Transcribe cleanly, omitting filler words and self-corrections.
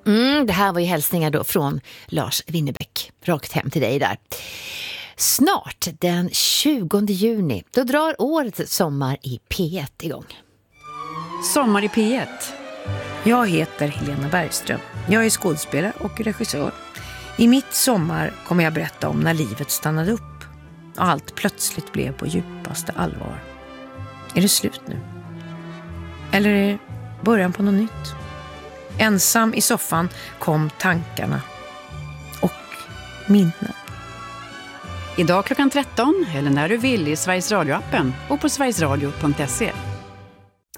Det här var ju hälsningar då från Lars Winnerbäck. Rakt hem till dig där. Snart, den 20 juni, då drar årets Sommar i P1 igång. Sommar i P1. Jag heter Helena Bergström. Jag är skådespelare och regissör. I mitt sommar kommer jag berätta om när livet stannade upp och allt plötsligt blev på djupaste allvar. Är det slut nu? Eller är det början på något nytt? Ensam i soffan kom tankarna och minnen. Idag klockan 13 eller när du vill i Sveriges Radio-appen och på sverigesradio.se.